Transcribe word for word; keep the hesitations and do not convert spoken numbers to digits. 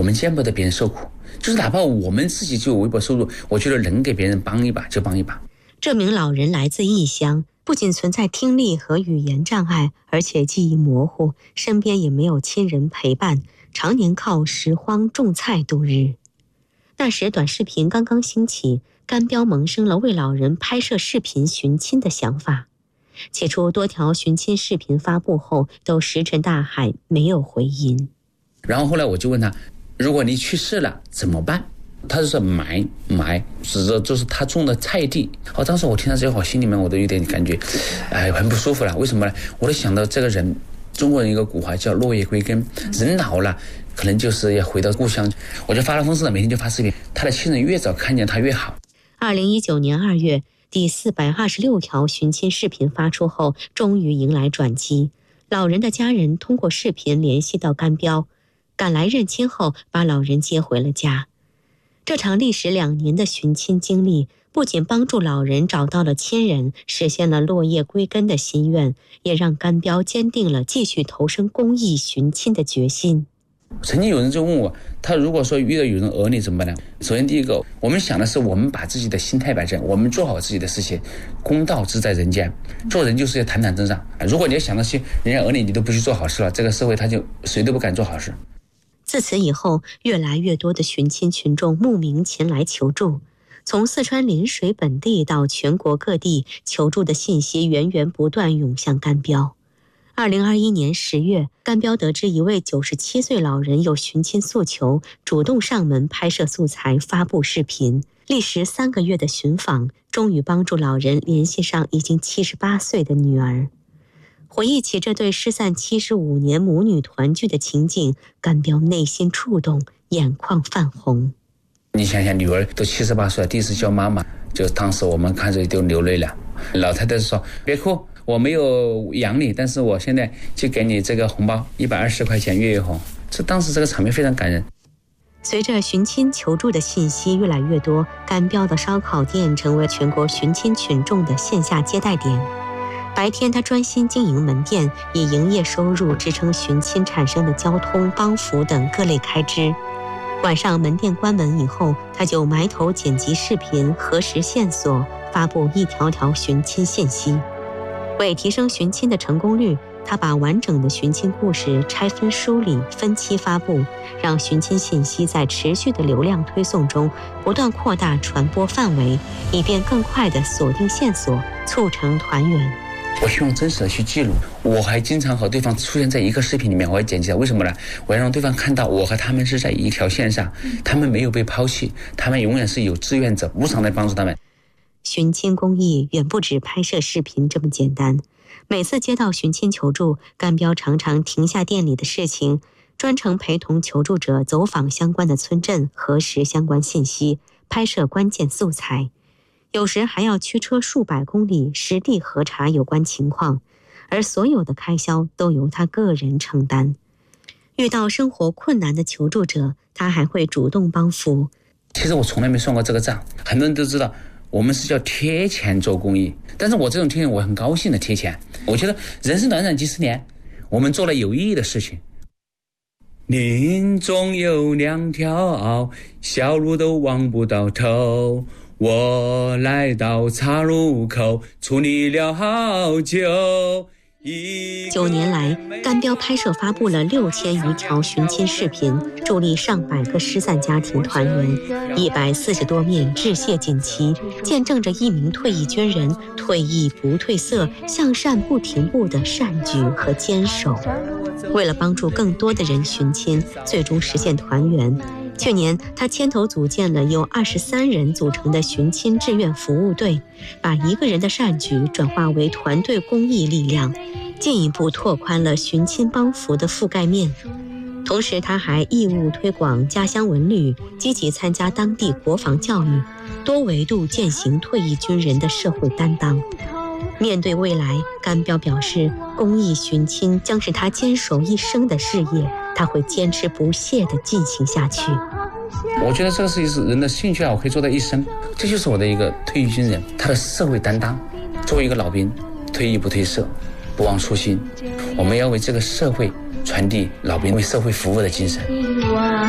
们见不得别人受苦，就是哪怕我们自己就有微薄收入，我觉得能给别人帮一把就帮一把。 这名老人来自异乡，不仅存在听力和语言障碍，而且记忆模糊，身边也没有亲人陪伴，常年靠拾荒种菜度日。那时短视频刚刚兴起，甘标萌生了为老人拍摄视频寻亲的想法。起初多条寻亲视频发布后都石沉大海，没有回音。 然后后来我就问他，如果你去世了怎么办？他就说埋埋，指着就是他种的菜地。哦，当时我听到这话，心里面我都有点感觉，哎，很不舒服了。为什么呢？我都想到这个人，中国人一个古话叫落叶归根，人老了可能就是要回到故乡。我就发了疯似的，每天就发视频，他的亲人越早看见他越好。 二零一九年二月，第四百二十六条寻亲视频发出后，终于迎来转机。老人的家人通过视频联系到甘标，赶来认亲后，把老人接回了家。这场历时两年的寻亲经历，不仅帮助老人找到了亲人，实现了落叶归根的心愿，也让甘标坚定了继续投身公益寻亲的决心。 曾经有人就问我，他如果说遇到有人讹你怎么办呢？首先第一个，我们想的是我们把自己的心态摆正，我们做好自己的事情，公道自在人间。做人就是要坦坦正正。如果你要想到些人家讹你，你都不去做好事了，这个社会他就谁都不敢做好事。 自此以后，越来越多的寻亲群众慕名前来求助，从四川临水本地到全国各地，求助的信息源源不断涌向甘标。二零二一年十月，甘标得知一位九十七岁老人有寻亲诉求，主动上门拍摄素材，发布视频。历时三个月的寻访，终于帮助老人联系上已经七十八岁的女儿。回忆起这对失散七十五年母女团聚的情景，甘标内心触动，眼眶泛红。 你想想，女儿都七十八岁了，第一次叫妈妈，就当时我们看着都流泪了。老太太说：“别哭，我没有养你，但是我现在就给你这个红包，一百二十块钱月月红。”这当时这个场面非常感人。 随着寻亲求助的信息越来越多，甘标的烧烤店成为全国寻亲群众的线下接待点。白天他专心经营门店，以营业收入支撑寻亲产生的交通、帮扶等各类开支。晚上门店关门以后，他就埋头剪辑视频，核实线索，发布一条条寻亲信息。为提升寻亲的成功率，他把完整的寻亲故事拆分梳理，分期发布，让寻亲信息在持续的流量推送中不断扩大传播范围，以便更快地锁定线索，促成团圆。 我希望真实的去记录，我还经常和对方出现在一个视频里面，我要剪辑，为什么呢？我要让对方看到我和他们是在一条线上，他们没有被抛弃，他们永远是有志愿者，无偿的帮助他们。 寻亲公益远不止拍摄视频这么简单，每次接到寻亲求助，甘标常常停下店里的事情，专程陪同求助者走访相关的村镇，核实相关信息，拍摄关键素材。有时还要驱车数百公里，实地核查有关情况，而所有的开销都由他个人承担。遇到生活困难的求助者，他还会主动帮扶。 其实我从来没算过这个账，很多人都知道我们是叫贴钱做公益，但是我这种贴钱我很高兴的贴钱。我觉得人生短短几十年，我们做了有意义的事情。林中有两条小路都望不到头，我来到岔路口，处理了好久。 九年来，甘标拍摄发布了六千余条寻亲视频，助力上百个失散家庭团圆，一百四十多面致谢锦旗，见证着一名退役军人退役不褪色、向善不停步的善举和坚守。为了帮助更多的人寻亲，最终实现团圆，去年他牵头组建了由二十三人组成的寻亲志愿服务队，把一个人的善举转化为团队公益力量，进一步拓宽了寻亲帮扶的覆盖面。同时他还义务推广家乡文旅，积极参加当地国防教育，多维度践行退役军人的社会担当。面对未来，甘标表示，公益寻亲将是他坚守一生的事业，他会坚持不懈地进行下去。 我觉得这个是人的兴趣啊，我可以做到一生，这就是我的一个退役军人，他的社会担当。作为一个老兵，退役不褪色，不忘初心，我们要为这个社会传递老兵为社会服务的精神。